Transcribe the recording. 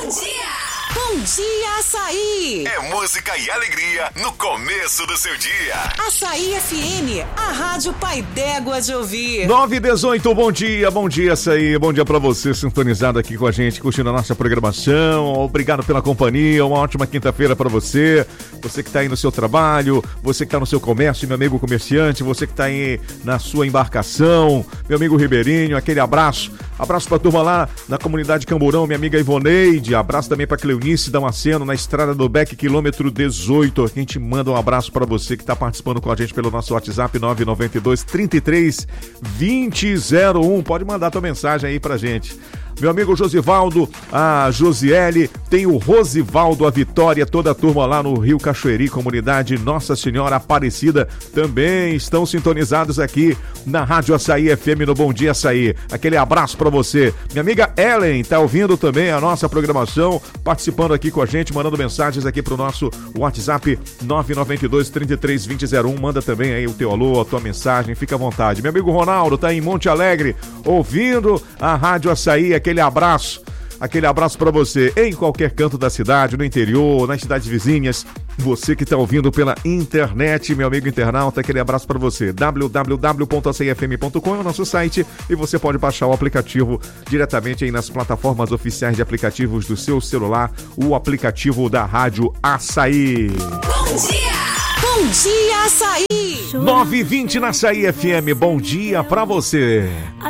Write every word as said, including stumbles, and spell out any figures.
Bom dia! Bom dia, Açaí! É música e alegria no começo do seu dia. Açaí F M, a rádio pai d'égua de ouvir. nove e dezoito, bom dia, bom dia, Açaí. Bom dia pra você, sintonizado aqui com a gente, curtindo a nossa programação. Obrigado pela companhia, uma ótima quinta-feira pra você. Você que tá aí no seu trabalho, você que tá no seu comércio, meu amigo comerciante, você que tá aí na sua embarcação, meu amigo Ribeirinho, aquele abraço. Abraço pra turma lá na comunidade Camburão, minha amiga Ivoneide. Abraço também pra Cleonice Damasceno, na estrada do Beck, quilômetro dezoito. Aqui a gente manda um abraço pra você que tá participando com a gente pelo nosso WhatsApp nove nove dois, trinta e três, vinte, zero um. Pode mandar tua mensagem aí pra gente. Meu amigo Josivaldo, a Josiele, tem o Rosivaldo, a Vitória, toda a turma lá no Rio Cachoeiri, comunidade Nossa Senhora Aparecida, também estão sintonizados aqui na Rádio Açaí F M, no Bom Dia Açaí. Aquele abraço pra você. Minha amiga Ellen tá ouvindo também a nossa programação, participando aqui com a gente, mandando mensagens aqui pro nosso WhatsApp nove nove dois, trinta e três, vinte, zero um. Manda também aí o teu alô, a tua mensagem, fica à vontade. Meu amigo Ronaldo tá em Monte Alegre, ouvindo a Rádio Açaí. Aquele abraço, aquele abraço pra você em qualquer canto da cidade, no interior, nas cidades vizinhas. Você que tá ouvindo pela internet, meu amigo internauta, aquele abraço pra você. w w w ponto açaí f m ponto com é o nosso site e você pode baixar o aplicativo diretamente aí nas plataformas oficiais de aplicativos do seu celular, o aplicativo da Rádio Açaí. Bom dia! Bom dia, Açaí! nove e vinte na Açaí F M, bom dia pra você.